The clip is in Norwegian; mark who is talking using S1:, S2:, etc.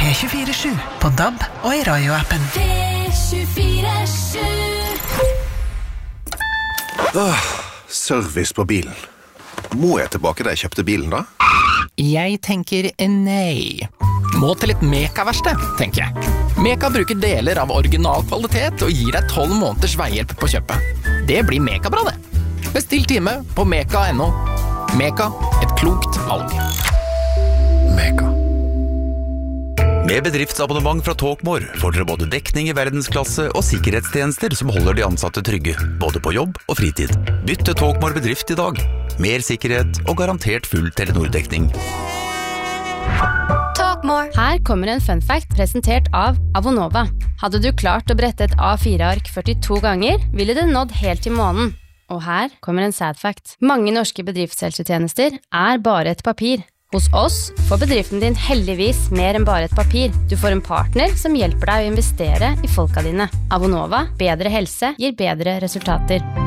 S1: P24/7 på DAB og i Radio-appen.
S2: P24/7.
S3: Service på bilen. Må jeg tilbake da jeg kjøpte bilen da?
S4: Jeg tenker nei. Må til litt Meka-verksted, tenker jeg. Meka bruker deler av original kvalitet og gir deg 12 måneders veihjelp på kjøpet. Det blir Meka-bra, det. Bestill time på meka.no. Meka, et klokt valg.
S3: Mega.
S5: Med bedriftsabonnement fra Talkmore får dere både dekning i verdensklasse og sikkerhetstjenester som holder de ansatte trygge, både på jobb og fritid. Bytt til Talkmore bedrift i dag. Mer sikkerhet og garantert full Telenor-dekning.
S6: Talkmore. Her kommer en fun fact presentert av Avonova. Hadde du klart å brette et A4-ark 42 ganger, ville det nådd helt til månen. Og her kommer en sad fact. Mange norske bedriftshelsetjenester er bare et papir. Hos oss får bedriften din heldigvis mer enn bare et papir. Du får en partner som hjelper deg å investere i folka dine. Avonova, bedre helse, gir bedre resultater.